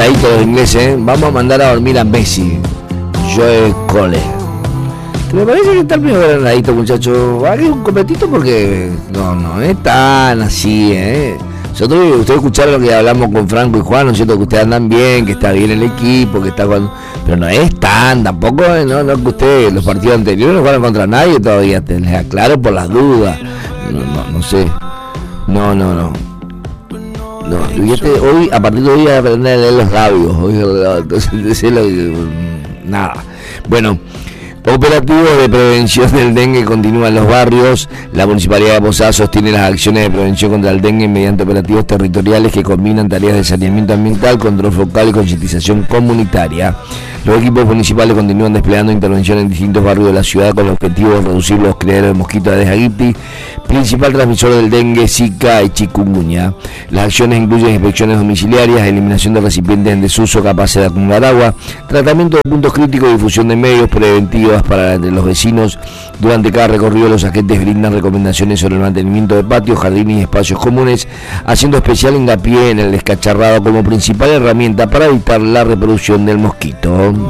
heladitos los ingleses, ¿eh? Vamos a mandar a dormir a Messi. Joe Cole. Me parece que está medio granadito, muchachos. Hagan un completito porque no es tan así, ¿eh? Ustedes escucharon lo que hablamos con Franco y Juan, ¿no es cierto? Que ustedes andan bien, que está bien el equipo, que está con... Pero no es tan, tampoco, no que ustedes, los partidos anteriores no jugaron contra nadie todavía, te les aclaro por las dudas. No sé. No. Y hoy, a partir de hoy, voy a aprender a leer los labios. Entonces, nada. Bueno. Operativos de prevención del dengue continúan en los barrios. La Municipalidad de Posadas sostiene las acciones de prevención contra el dengue mediante operativos territoriales que combinan tareas de saneamiento ambiental, control focal y concientización comunitaria. Los equipos municipales continúan desplegando intervenciones en distintos barrios de la ciudad con el objetivo de reducir los criaderos de mosquitos Aedes aegypti, principal transmisor del dengue, Zika y chikungunya. Las acciones incluyen inspecciones domiciliarias, eliminación de recipientes en desuso capaces de acumular agua, tratamiento de puntos críticos y difusión de medios preventivos para entre los vecinos. Durante cada recorrido los agentes brindan recomendaciones sobre el mantenimiento de patios, jardines y espacios comunes, haciendo especial hincapié en el descacharrado como principal herramienta para evitar la reproducción del mosquito.